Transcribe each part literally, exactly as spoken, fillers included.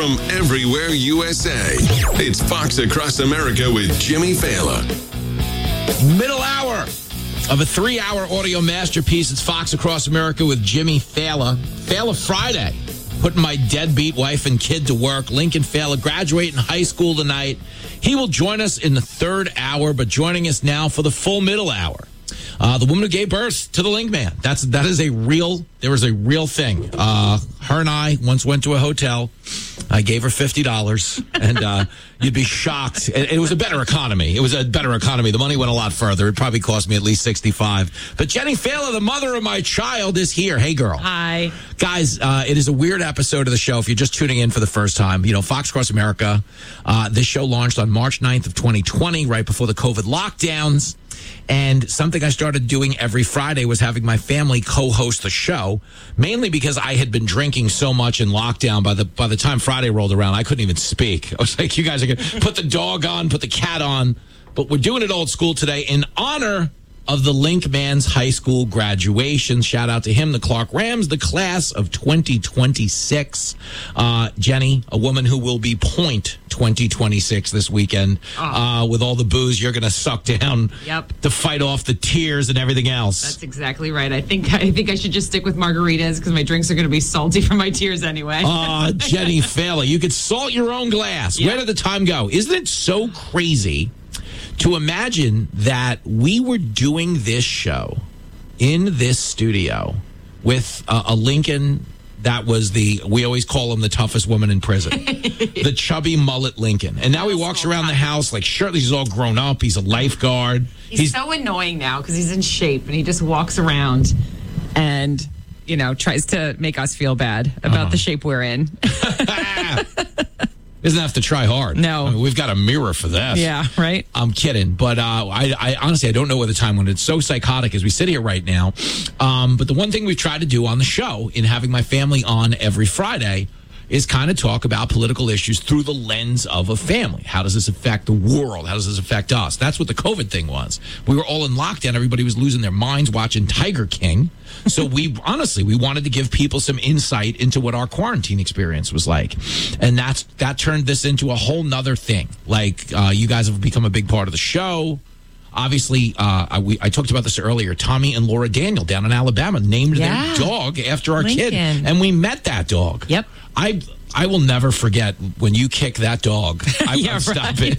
from everywhere U S A. It's Fox Across America with Jimmy Fallon. Middle hour of a three-hour audio masterpiece. It's Fox Across America with Jimmy Fallon. Fallon Friday. Putting my deadbeat wife and kid to work. Lincoln Fallon graduating high school tonight. He will join us in the third hour, but joining us now for the full middle hour. Uh, the woman who gave birth to the Link Man. That's that is a real. There was a real thing. Uh, her and I once went to a hotel. I gave her fifty dollars, and uh, you'd be shocked. It, it was a better economy. It was a better economy. The money went a lot further. It probably cost me at least sixty-five. But Jenny Fallon, the mother of my child, is here. Hey, girl. Hi, guys. Uh, it is a weird episode of the show. If you're just tuning in for the first time, you know, Fox Across America. Uh, this show launched on March ninth of twenty twenty, right before the COVID lockdowns. And something I started doing every Friday was having my family co-host the show, mainly because I had been drinking so much in lockdown. By the by the time Friday rolled around, I couldn't even speak. I was like, you guys are going to put the dog on, put the cat on. But we're doing it old school today in honor of the Link Man's high school graduation. Shout out to him, the Clark Rams, the class of twenty twenty-six. Uh, Jenny, a woman who will be point twenty twenty-six this weekend. Oh. Uh, with all the booze you're going to suck down yep. to fight off the tears and everything else. That's exactly right. I think I think I should just stick with margaritas because my drinks are going to be salty from my tears anyway. Uh, Jenny Fallon, you could salt your own glass. Yep. Where did the time go? Isn't it so crazy to imagine that we were doing this show in this studio with uh, a Lincoln that was the, we always call him the toughest woman in prison, the chubby mullet Lincoln. And now he walks around the house like shirtless. He's all grown up. He's a lifeguard. He's, he's so annoying now because he's in shape and he just walks around and, you know, tries to make us feel bad about uh-huh. the shape we're in. Doesn't have to try hard. No. I mean, we've got a mirror for that. Yeah, right? I'm kidding. But uh, I, I honestly, I don't know where the time went. It's so psychotic as we sit here right now. Um, but the one thing we've tried to do on the show in having my family on every Friday is kind of talk about political issues through the lens of a family. How does this affect the world? How does this affect us? That's what the COVID thing was. We were all in lockdown. Everybody was losing their minds watching Tiger King. So we, honestly, we wanted to give people some insight into what our quarantine experience was like. And that's that turned this into a whole nother thing. Like, uh, you guys have become a big part of the show. Obviously, uh, I, we, I talked about this earlier. Tommy and Laura Daniel down in Alabama named yeah. their dog after our Lincoln. kid. And we met that dog. Yep. I I will never forget when you kick that dog. I yeah, won't stop right.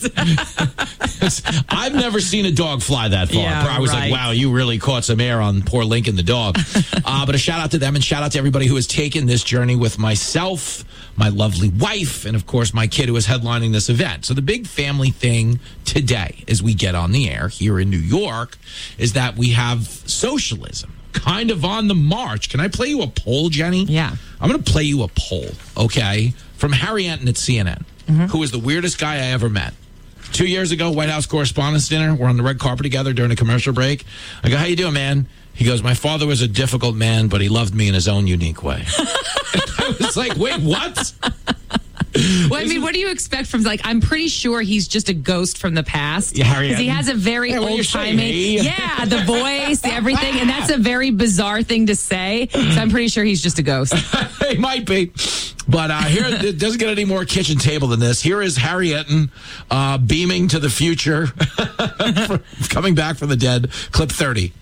it. I've never seen a dog fly that far. Yeah, I was right. like, wow, you really caught some air on poor Lincoln the dog. uh, but a shout out to them and shout out to everybody who has taken this journey with myself, my lovely wife, and of course my kid who is headlining this event. So the big family thing today as we get on the air here in New York is that we have socialism kind of on the march. Can I play you a poll, Jenny? Yeah. I'm going to play you a poll, okay, from Harry Enton at C N N, mm-hmm. who is the weirdest guy I ever met. Two years ago, White House Correspondents' Dinner. We're on the red carpet together during a commercial break. I go, how you doing, man? He goes, my father was a difficult man, but he loved me in his own unique way. I was like, wait, what? Well, I mean, what do you expect from, like, I'm pretty sure he's just a ghost from the past. Yeah, Harry because he has a very hey, old-timey, yeah, the voice, the everything, and that's a very bizarre thing to say. So I'm pretty sure he's just a ghost. He might be. But uh, here, it doesn't get any more kitchen table than this. Here is Harry Enton uh, beaming to the future, coming back from the dead. Clip thirty.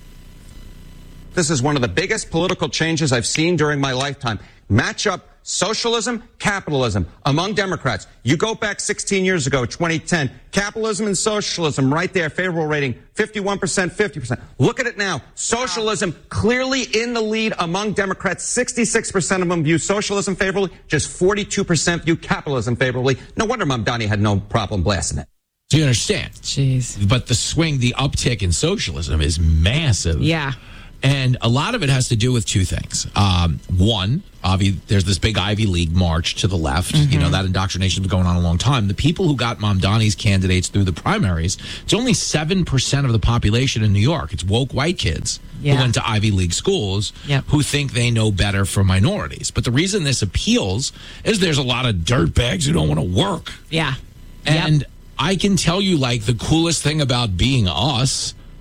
This is one of the biggest political changes I've seen during my lifetime. Match up socialism, capitalism among Democrats. You go back sixteen years ago, twenty ten, capitalism and socialism right there, favorable rating, fifty-one percent, fifty percent. Look at it now. Socialism clearly in the lead among Democrats. sixty-six percent of them view socialism favorably, just forty-two percent view capitalism favorably. No wonder Mom Donnie had no problem blasting it. Do you understand? Jeez. But the swing, the uptick in socialism is massive. Yeah. And a lot of it has to do with two things. Um, one, Ivy, there's this big Ivy League march to the left. Mm-hmm. You know, that indoctrination has been going on a long time. The people who got Mom Donnie's candidates through the primaries, it's only seven percent of the population in New York. It's woke white kids yeah. who went to Ivy League schools yep. who think they know better for minorities. But the reason this appeals is there's a lot of dirtbags who don't want to work. Yeah. And yep. I can tell you, like, the coolest thing about being us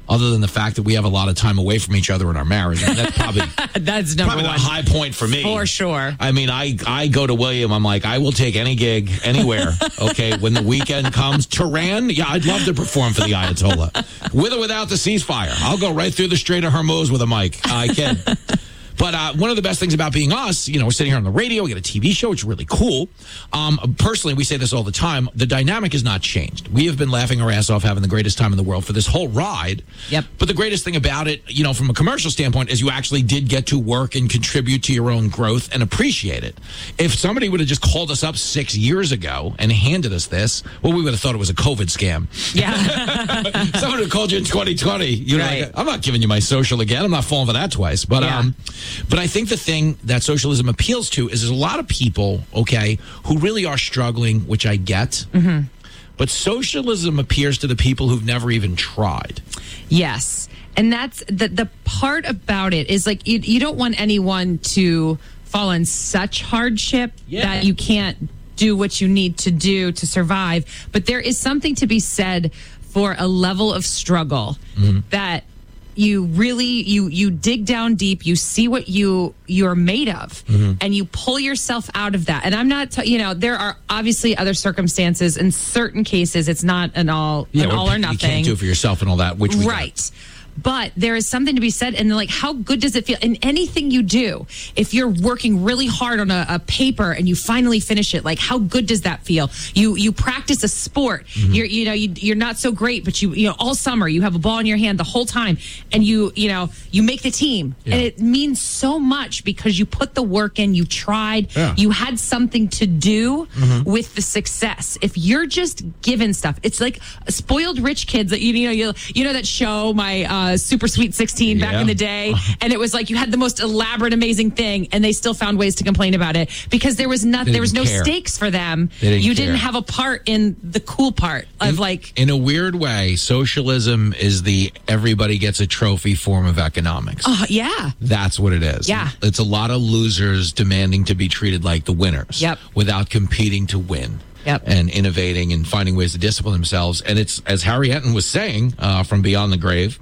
other than the fact that we have a lot of time away from each other in our marriage. And that's probably that's number probably one. the high point for me. For sure. I mean, I, I go to William. I'm like, I will take any gig anywhere. Okay, when the weekend comes, Tehran, yeah, I'd love to perform for the Ayatollah, with or without the ceasefire. I'll go right through the Strait of Hormuz with a mic. I can. But uh, one of the best things about being us, you know, we're sitting here on the radio, we get a T V show, which is really cool. Um, personally, we say this all the time. The dynamic has not changed. We have been laughing our ass off, having the greatest time in the world for this whole ride. Yep. But the greatest thing about it, you know, from a commercial standpoint, is you actually did get to work and contribute to your own growth and appreciate it. If somebody would have just called us up six years ago and handed us this, well, we would have thought it was a COVID scam. Yeah. Someone would have called you in twenty twenty. You know, Right. like, I'm not giving you my social again. I'm not falling for that twice. But Yeah. um. But I think the thing that socialism appeals to is there's a lot of people, okay, who really are struggling, which I get. Mm-hmm. But socialism appears to the people who've never even tried. Yes. And that's the the part about it is like you, you don't want anyone to fall in such hardship Yeah. that you can't do what you need to do to survive. But there is something to be said for a level of struggle mm-hmm. that you really you you dig down deep, you see what you you're made of, mm-hmm. and you pull yourself out of that. And I'm not t- you know there are obviously other circumstances in certain cases. It's not an all Yeah, an all or nothing. You can't do it for yourself and all that, which we right. Got. But there is something to be said, and like, how good does it feel in anything you do? If you're working really hard on a, a paper and you finally finish it, like, how good does that feel? You you practice a sport, mm-hmm. you're you know you, you're not so great, but you you know all summer you have a ball in your hand the whole time, and you you know you make the team, yeah. and it means so much because you put the work in, you tried, yeah. you had something to do mm-hmm. with the success. If you're just given stuff, it's like spoiled rich kids that you, you know you you know that show my. Uh, Uh, Super Sweet sixteen back yeah. in the day, and it was like you had the most elaborate, amazing thing, and they still found ways to complain about it because there was not, there was no care. stakes for them. Didn't you care. didn't have a part in the cool part of in, like. In a weird way, socialism is the everybody gets a trophy form of economics. Oh yeah, that's what it is. Yeah, it's a lot of losers demanding to be treated like the winners. Yep. Without competing to win. Yep. And innovating and finding ways to discipline themselves. And it's, as Harry Henton was saying uh, from Beyond the Grave,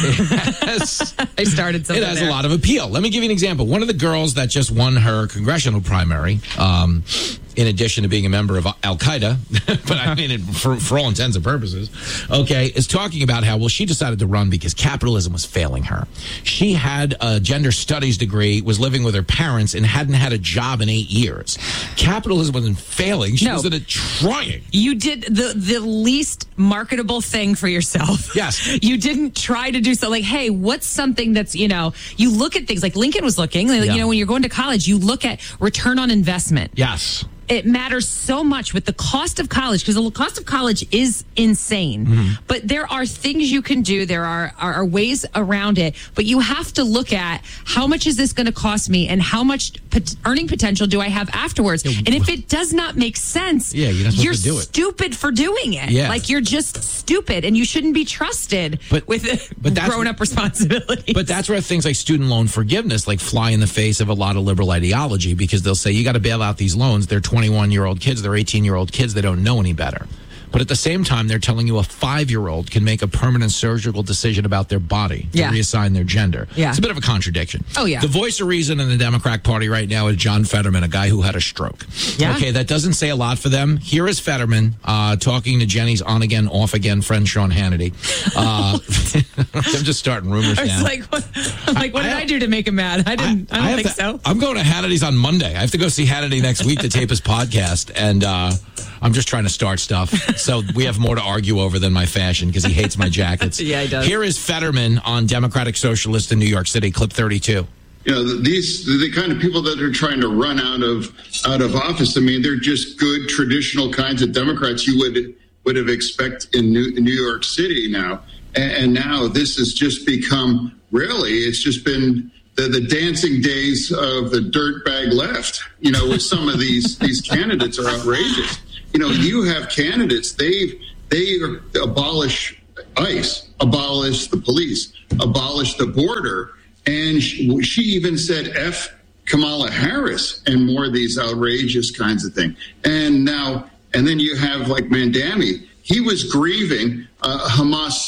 it has, I started something it has there. a lot of appeal. Let me give you an example. One of the girls that just won her congressional primary, um, in addition to being a member of Al Qaeda, but I mean, it, for, for all intents and purposes, okay, is talking about how, well, she decided to run because capitalism was failing her. She had a gender studies degree, was living with her parents, and hadn't had a job in eight years. Capitalism wasn't failing. She No. was in it trying. You did the the least marketable thing for yourself. Yes. You didn't try to do so like, hey, what's something that's, you know, you look at things like Lincoln was looking, like, Yeah. you know, when you're going to college, you look at return on investment. Yes. It matters so much with the cost of college because the cost of college is insane. Mm-hmm. But there are things you can do. There are, are, are ways around it. But you have to look at how much is this going to cost me and how much pot- earning potential do I have afterwards. Yeah. And if it does not make sense, yeah, you're, not you're to do it. stupid for doing it. Yeah. Like you're just stupid and you shouldn't be trusted but, with but that's, grown-up responsibilities. But that's where things like student loan forgiveness like fly in the face of a lot of liberal ideology because they'll say you got to bail out these loans. They're twenty-one-year-old kids. They're eighteen-year-old kids. They don't know any better. But at the same time, they're telling you a five-year-old can make a permanent surgical decision about their body to yeah. reassign their gender. Yeah. It's a bit of a contradiction. Oh, yeah. The voice of reason in the Democratic Party right now is John Fetterman, a guy who had a stroke. Yeah. Okay, that doesn't say a lot for them. Here is Fetterman uh, talking to Jenny's on-again, off-again friend Sean Hannity. Uh, I'm just starting rumors I was now. like, what, I'm like, what I, did I, I do to make him mad? I didn't. I, I don't think to, so. I'm going to Hannity's on Monday. I have to go see Hannity next week to tape his podcast, and uh, I'm just trying to start stuff. So we have more to argue over than my fashion because he hates my jackets. Yeah, he does. Here is Fetterman on Democratic Socialist in New York City, clip thirty-two. You know, these the kind of people that are trying to run out of out of office. I mean, they're just good traditional kinds of Democrats you would would have expect in New, New York City now, and, and now this has just become really. It's just been the, the dancing days of the dirtbag left. You know, with some of these these candidates are outrageous. You know, you have candidates they've they abolish ICE, abolish the police, abolish the border. And she, she even said F Kamala Harris and more of these outrageous kinds of things. And now, and then you have like Mandami. He was grieving uh, Hamas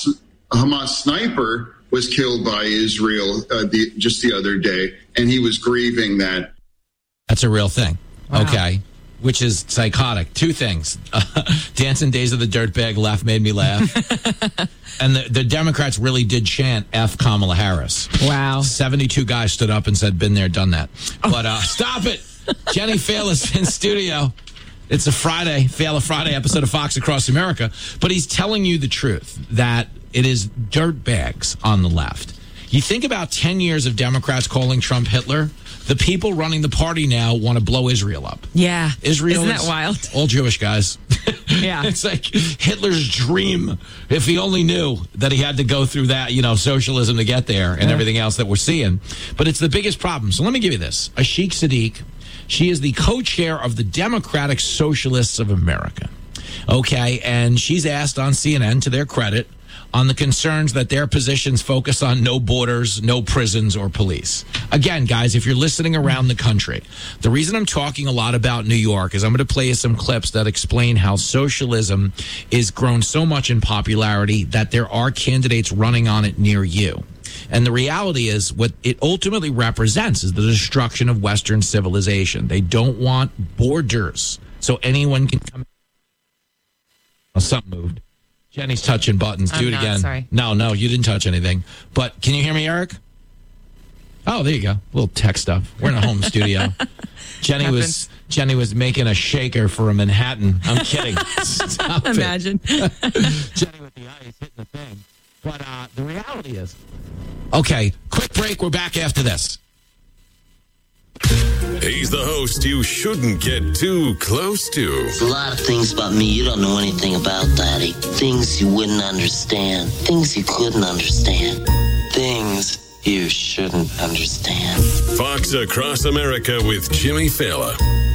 a Hamas sniper was killed by Israel uh, the, just the other day, and he was grieving that. That's a real thing. Wow. Okay. Which is psychotic. Two things. Uh, Dancing Days of the Dirtbag Left made me laugh. And the, the Democrats really did chant F Kamala Harris. Wow. seventy-two guys stood up and said, been there, done that. But uh, stop it. Jenny Faila's in studio. It's a Friday, Faila Friday episode of Fox Across America. But he's telling you the truth, that it is dirtbags on the left. You think about ten years of Democrats calling Trump Hitler. The people running the party now want to blow Israel up. Yeah. Israel Isn't that is wild? All Jewish guys. Yeah. It's like Hitler's dream. If he only knew that he had to go through that, you know, socialism to get there and yeah. everything else that we're seeing. But it's the biggest problem. So let me give you this. Ashik Sadiq, she is the co-chair of the Democratic Socialists of America. Okay. And she's asked on C N N, to their credit, on the concerns that their positions focus on no borders, no prisons, or police. Again, guys, if you're listening around the country, the reason I'm talking a lot about New York is I'm going to play you some clips that explain how socialism is grown so much in popularity that there are candidates running on it near you. And the reality is what it ultimately represents is the destruction of Western civilization. They don't want borders so anyone can come. Oh, something moved. Jenny's touching buttons. Do I'm it not, again. sorry. No, no, you didn't touch anything. But can you hear me, Eric? Oh, there you go. A little tech stuff. We're in a home studio. Jenny Happens. was Jenny was making a shaker for a Manhattan. I'm kidding. Stop it. Imagine. Jenny with the ice hitting the thing. But uh, the reality is, okay, quick break. We're back after this. He's the host you shouldn't get too close to. There's a lot of things about me you don't know anything about, Daddy. Things you wouldn't understand. Things you couldn't understand. Things you shouldn't understand. Fox Across America with Jimmy Failla.